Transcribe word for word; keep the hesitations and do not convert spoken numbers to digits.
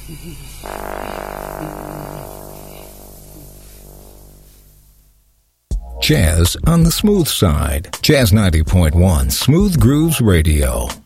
Jazz on the smooth side. Jazz ninety point one Smooth Grooves Radio.